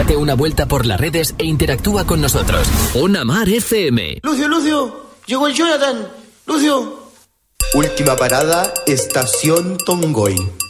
Date una vuelta por las redes e interactúa con nosotros. Ona Mar FM. Lucio, llegó el Jonathan. Lucio. Última parada, Estación Tongoy.